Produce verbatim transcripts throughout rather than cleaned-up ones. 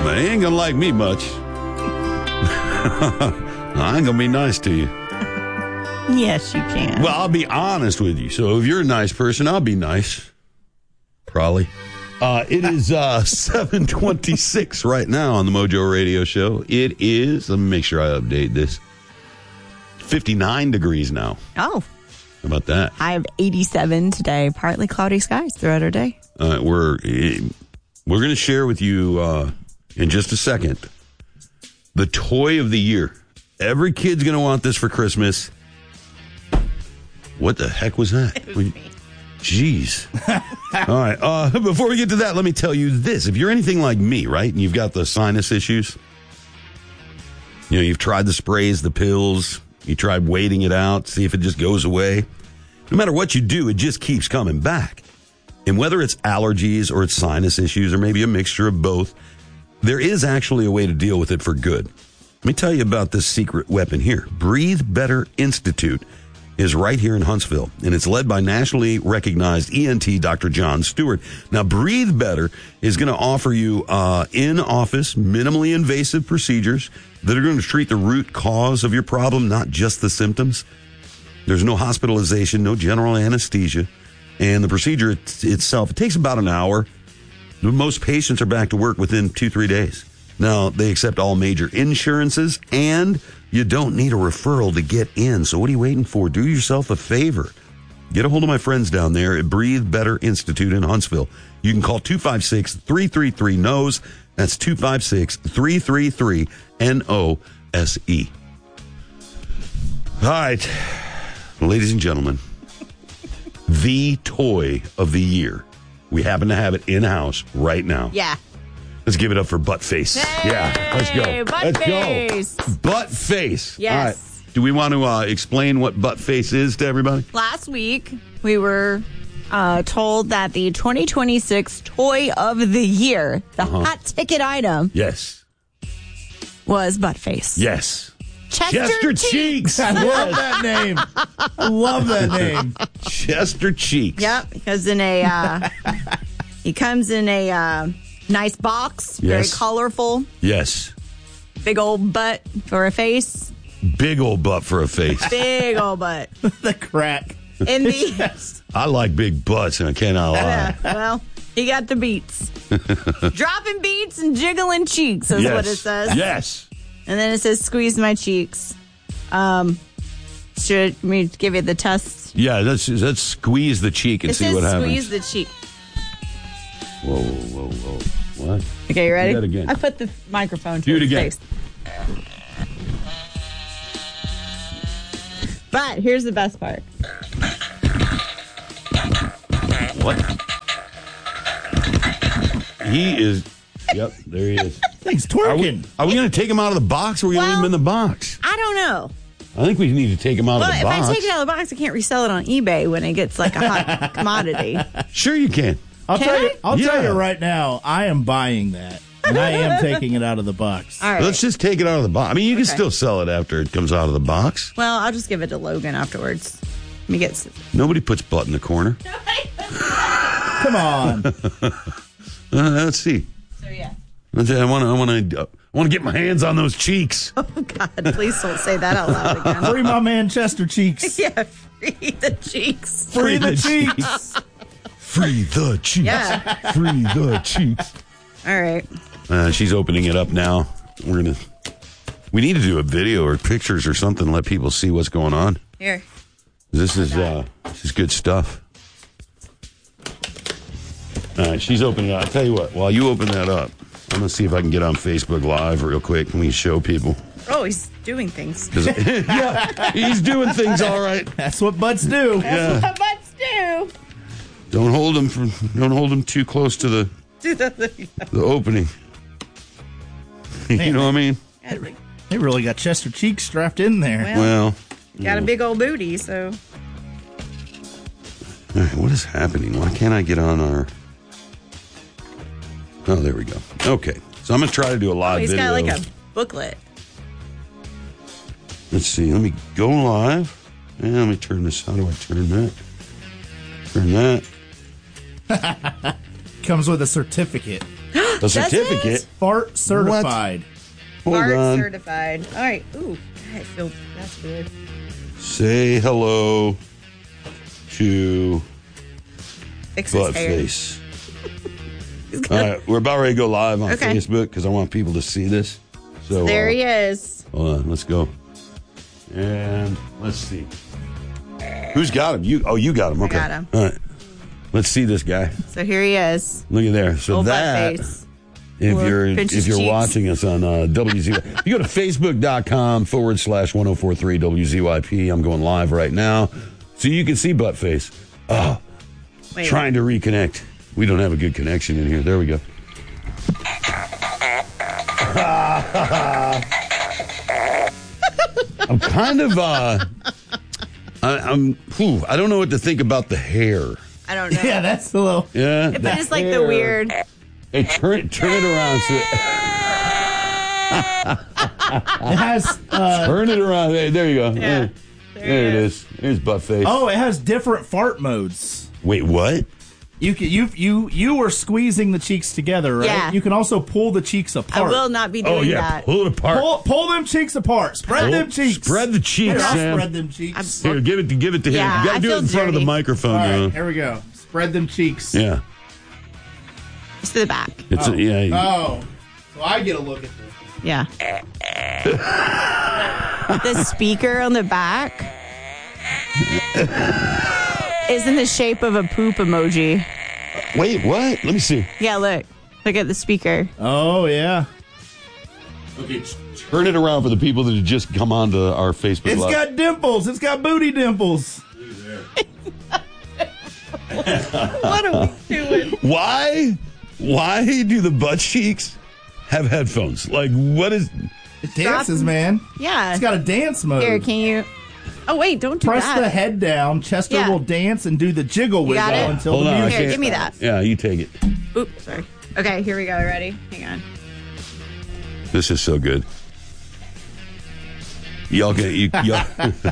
They ain't gonna like me much. I ain't gonna be nice to you. Yes, you can. Well, I'll be honest with you. So if you're a nice person, I'll be nice. Probably. Uh, it is uh, seven twenty-six right now on the Mojo Radio Show. It is, let me make sure I update this, fifty-nine degrees now. Oh. How about that? I have eighty-seven today. Partly cloudy skies throughout our day. Uh, we're we're going to share with you uh, in just a second the toy of the year. Every kid's going to want this for Christmas. What the heck was that? It was me. Jeez. All right. Uh, before we get to that, let me tell you this. If you're anything like me, right, and you've got the sinus issues, you know, you've tried the sprays, the pills, you tried waiting it out, see if it just goes away. No matter what you do, it just keeps coming back. And whether it's allergies or it's sinus issues or maybe a mixture of both, there is actually a way to deal with it for good. Let me tell you about this secret weapon here. Breathe Better Institute is right here in Huntsville, and it's led by nationally recognized E N T Doctor John Stewart. Now, Breathe Better is going to offer you uh, in-office, minimally invasive procedures that are going to treat the root cause of your problem, not just the symptoms. There's no hospitalization, no general anesthesia, and the procedure it, itself, it takes about an hour. Most patients are back to work within two, three days. Now, they accept all major insurances, and you don't need a referral to get in. So what are you waiting for? Do yourself a favor. Get a hold of my friends down there at Breathe Better Institute in Huntsville. You can call two five six, three three three, N O S E. That's two five six, three three three, N O S E. All right, ladies and gentlemen, the toy of the year. We happen to have it in-house right now. Yeah. Let's give it up for Butt Face. Hey, yeah, let's go. Butt let's Face. go. Butt Face. Yes. All right. Do we want to uh, explain what Butt Face is to everybody? Last week, we were uh, told that the twenty twenty-six Toy of the Year, the Uh-huh. hot ticket item, Yes. was Butt Face. Yes. Chester, Chester Cheeks. Cheeks. I love that name. I love that name. Chester Cheeks. Yep, because in a, uh, he comes in a uh, nice box, very Yes. colorful, Yes. big old butt for a face, Big old butt for a face. big old butt. The crack. In the, I like big butts, and I cannot lie. yeah, well, he got the beats. Dropping beats and jiggling cheeks is yes. what it says. Yes. And then it says, squeeze my cheeks. Um, should we give you the test? Yeah, let's, let's squeeze the cheek and It see says what happens. squeeze the cheek. Whoa, whoa, whoa, whoa. What? Okay, you ready? Do that again. I put the microphone to Do it his again. face. But here's the best part. What? He is. Yep, there he is. Thing's Are we, twerking. are we going to take him out of the box, or are we going to Well- leave him in the box? I don't know. I think we need to take him out But of if the box. I take it out of the box, I can't resell it on eBay when it gets like a hot commodity. Sure you can. I'll Can tell I? you. I'll Yeah. tell you right now. I am buying that, and I am taking it out of the box. All right. Let's just take it out of the box. I mean, you can Okay. still sell it after it comes out of the box. Well, I'll just give it to Logan afterwards. Let me get s- Nobody puts butt in the corner. Come on. Uh, let's see. So, yeah. Let's- I want to. I want to. I want to get my hands on those cheeks. Oh, God, please don't say that out loud again. Free my man Chester Cheeks. Yeah, free the cheeks. Free the the cheeks. Free the cheeks. Yeah. Free the cheeks. All right. Uh, she's opening it up now. We're gonna. We need to do a video or pictures or something. Let people see what's going on. Here. This is uh, this is good stuff. All right, she's opening it up. I'll tell you what. While you open that up, I'm gonna see if I can get on Facebook Live real quick and we show people. Oh, he's doing things. 'Cause- yeah, he's doing things all right. That's what butts do. Yeah. Butts do. Don't hold him from. Don't hold him too close to the the opening. You know what I mean? They really got Chester Cheeks strapped in there. Well, Well, got a big old booty, so. all right, what is happening? Why can't I get on our? Oh, there we go. Okay, so I'm gonna try to do a Oh, live he's video. got like a booklet. Let's see. Let me go live. And let me turn this. How do I turn that? Turn that. Comes with a certificate. Oh, A certificate. it? Fart certified. Hold Fart on. certified. All right. Ooh, I feel that's weird. Say hello to Fix his hair. Buttface. All right, we're about ready to go live on Okay. Facebook because I want people to see this. So There uh, he is. Hold on, let's go. And let's see. Who's got him? You? Oh, you got him. Okay. got him. All right. Let's see this guy. So here he is. Look at there. So Old that, Buttface. if Little you're pinch if his you're cheeks. watching us on uh, W Z Y P, you go to facebook.com forward slash 1043 WZYP. I'm going live right now, so you can see Buttface. Oh, Wait. trying to reconnect. We don't have a good connection in here. There we go. I'm kind of, uh, I, I'm, whew, I don't know what to think about the hair. I don't know. Yeah, that's a little. Yeah. But the it's like the hair. weird. Hey, turn, turn it around. So, It has. Uh, turn it around. There, there you go. Yeah. There, there it is. There's Buttface. oh, it has different fart modes. Wait, what? You can you you you were squeezing the cheeks together, right? Yeah. You can also pull the cheeks I apart. will not be doing Oh, yeah. that. Pull it apart. Pull pull them cheeks apart. Spread Pull- them cheeks. Spread the cheeks, Here, I'll Sam. spread them cheeks. Here, give it to give it to him. Yeah, You gotta I do it feel in front of the dirty. microphone, All you know. right, here we go. Spread them cheeks. Yeah. Just to the back. It's Oh. a, yeah. you- Oh, so I get a look at this. Yeah. The speaker on the back is in the shape of a poop emoji. Wait, what? Let me see. Yeah, look. Look at the speaker. Oh yeah, Okay, turn it around for the people that have just come onto our Facebook it's Live. got dimples. It's got booty dimples. What are we doing? Why? Why do the butt cheeks have headphones? Like, what is? It dances, man. Yeah. It's got a dance mode. Here, can you? Oh wait, don't do Press that. the head down. Chester Yeah. will dance and do the jiggle wiggle got it? until Hold the on, I music. Here, can't- give me that. Yeah, you take it. Oops, sorry. Okay, here we go. Ready? Hang on. This is so good. Y'all get you. Y'all.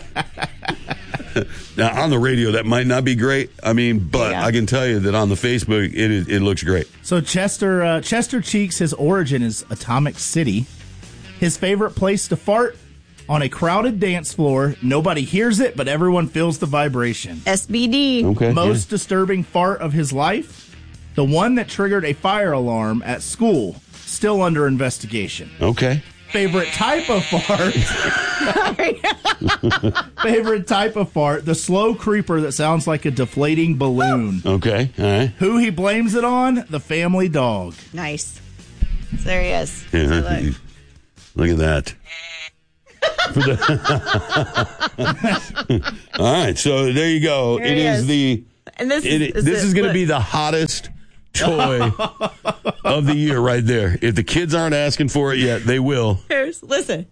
Now on the radio, that might not be great. I mean, but Yeah. I can tell you that on the Facebook, it is, it looks great. So Chester uh, Chester Cheeks, his origin is Atomic City. His favorite place to fart on a crowded dance floor. Nobody hears it, but everyone feels the vibration. S B D. Okay. Most disturbing fart of his life, the one that triggered a fire alarm at school, still under investigation. Yeah. Okay. Favorite type of fart. Favorite type of fart, the slow creeper that sounds like a deflating balloon. Okay. All right. Who he blames it on? The family dog. Nice. So there he is. Yeah, So look. look at that. For the- All right, so there you go. There it he is, is. the. And this It, is this it. is going to Look. be the hottest toy of the year right there. If the kids aren't asking for it yet, they will. Here's, listen.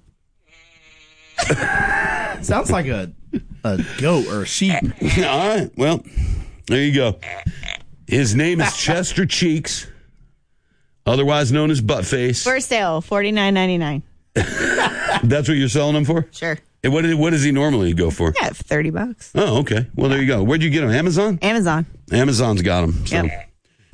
Sounds like a a goat or a sheep. All right, well, there you go. His name is Chester Cheeks, otherwise known as Buttface. For sale, forty nine ninety nine. That's what you're selling him for? Sure. And what, what does he normally go for? Yeah, thirty bucks. Oh, okay. Well, there you go. Where'd you get him? Amazon? Amazon. Amazon's got him. So. Yep.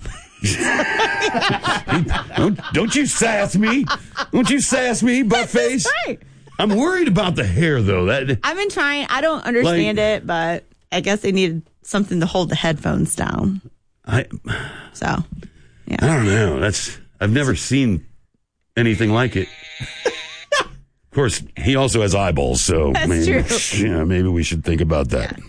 don't, don't you sass me. Don't you sass me, Buttface. That's right. I'm worried about the hair, though. That I've been trying. I don't understand Like- it, but I guess they needed something to hold the headphones down. I, So, I yeah. don't know. That's I've never seen anything like it. Of course, he also has eyeballs, so That's maybe, true. yeah, maybe we should think about that.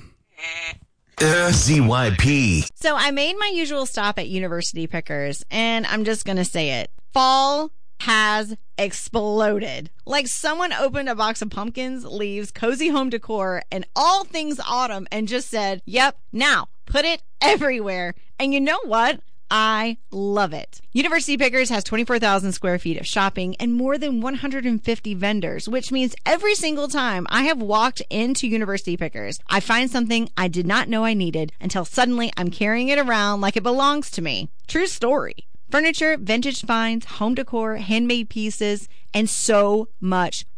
Z Y P. So I made my usual stop at University Pickers, and I'm just going to say it. Fall has exploded. Like someone opened a box of pumpkins, leaves, cozy home decor, and all things autumn and just said, yep, now put it everywhere. And you know what? I love it. University Pickers has twenty-four thousand square feet of shopping and more than one hundred fifty vendors, which means every single time I have walked into University Pickers, I find something I did not know I needed until suddenly I'm carrying it around like it belongs to me. True story. Furniture, vintage finds, home decor, handmade pieces, and so much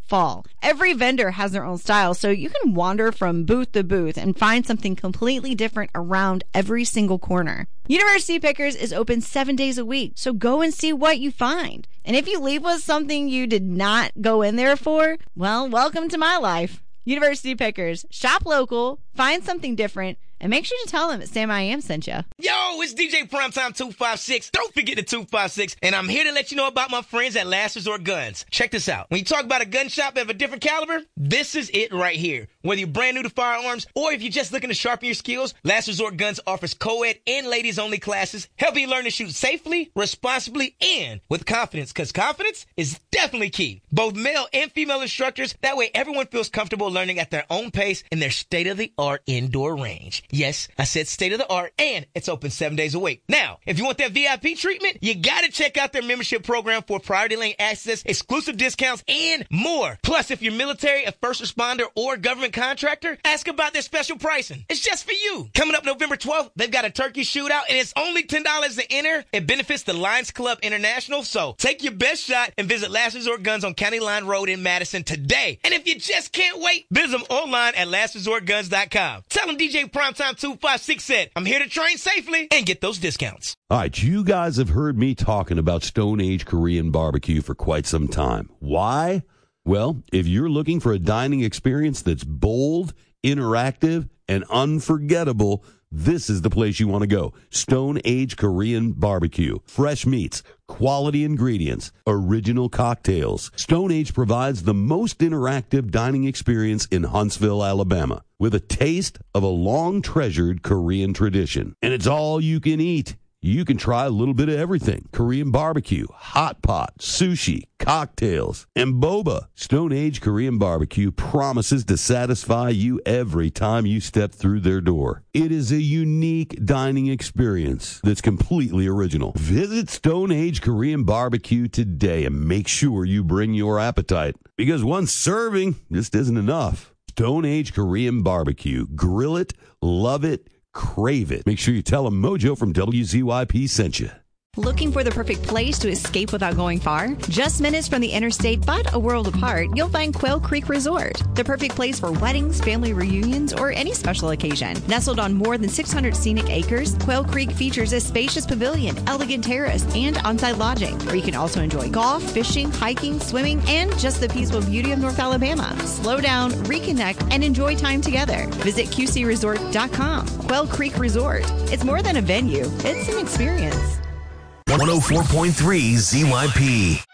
fall. Every vendor has their own style, so you can wander from booth to booth and find something completely different around every single corner. University Pickers is open seven days a week, so go and see what you find. And if you leave with something you did not go in there for, well, welcome to my life. University Pickers. Shop local, find something different, and make sure to tell them that Sam I Am sent you. Yo, it's D J Primetime two five six. Don't forget the two five six. And I'm here to let you know about my friends at Last Resort Guns. Check this out. When you talk about a gun shop of a different caliber, this is it right here. Whether you're brand new to firearms or if you're just looking to sharpen your skills, Last Resort Guns offers co-ed and ladies-only classes, helping you learn to shoot safely, responsibly, and with confidence, because confidence is definitely key. Both male and female instructors, that way everyone feels comfortable learning at their own pace in their state-of-the-art indoor range. Yes, I said state-of-the-art, and it's open seven days a week. Now, if you want that V I P treatment, you got to check out their membership program for priority lane access, exclusive discounts, and more. Plus, if you're military, a first responder, or government contractor, ask about their special pricing. It's just for you. Coming up November twelfth, they've got a turkey shootout, and it's only ten dollars to enter. It benefits the Lions Club International, so take your best shot and visit Last Resort Guns on County Line Road in Madison today. And if you just can't wait, visit them online at last resort guns dot com. Tell them D J Primetime two five six said, I'm here to train safely and get those discounts. All right, you guys have heard me talking about Stone Age Korean barbecue for quite some time. Why? Well, if you're looking for a dining experience that's bold, interactive, and unforgettable, this is the place you want to go. Stone Age Korean Barbecue. Fresh meats, quality ingredients, original cocktails. Stone Age provides the most interactive dining experience in Huntsville, Alabama, with a taste of a long-treasured Korean tradition. And it's all you can eat. You can try a little bit of everything. Korean barbecue, hot pot, sushi, cocktails, and boba. Stone Age Korean Barbecue promises to satisfy you every time you step through their door. It is a unique dining experience that's completely original. Visit Stone Age Korean Barbecue today and make sure you bring your appetite, because one serving just isn't enough. Stone Age Korean Barbecue. Grill it, love it, crave it. Make sure you tell them Mojo from W Z Y P sent you. Looking for the perfect place to escape without going far? Just minutes from the interstate, but a world apart, you'll find Quail Creek Resort. The perfect place for weddings, family reunions, or any special occasion. Nestled on more than six hundred scenic acres, Quail Creek features a spacious pavilion, elegant terrace, and on-site lodging, where you can also enjoy golf, fishing, hiking, swimming, and just the peaceful beauty of North Alabama. Slow down, reconnect, and enjoy time together. Visit Q C resort dot com. Quail Creek Resort. It's more than a venue. It's an experience. one oh four point three Z Y P.